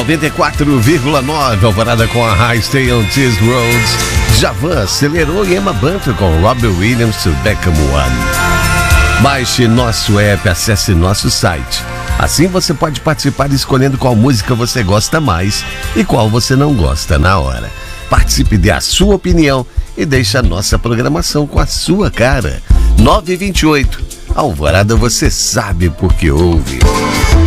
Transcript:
94,9, Alvorada com a High Stay on These Roads. Djavan acelerou e Emma Bunton com Robbie Williams to Beckham One. Baixe nosso app, acesse nosso site. Assim você pode participar escolhendo qual música você gosta mais e qual você não gosta na hora. Participe, dê a sua opinião e deixe a nossa programação com a sua cara. 928, Alvorada, você sabe porque ouve.